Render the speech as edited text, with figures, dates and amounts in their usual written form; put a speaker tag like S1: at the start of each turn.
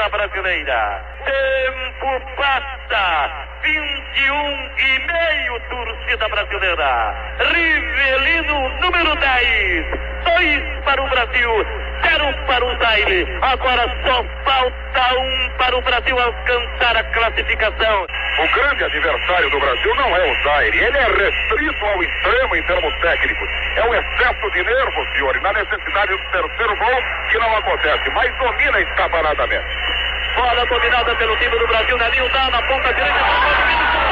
S1: da Brasileira. Tempo passa, 21,5, torcida brasileira. Rivelino, número 10, 2 para o Brasil, 0 para o Zaire. Agora só falta 1 para o Brasil alcançar a classificação.
S2: O grande adversário do Brasil não é o Zaire, ele é restrito ao extremo em termos técnicos. É um excesso de nervos, senhores, na necessidade do terceiro gol, que não acontece, mas domina escaparadamente.
S1: Bola dominada pelo time do Brasil, Nelinho dá na ponta direita.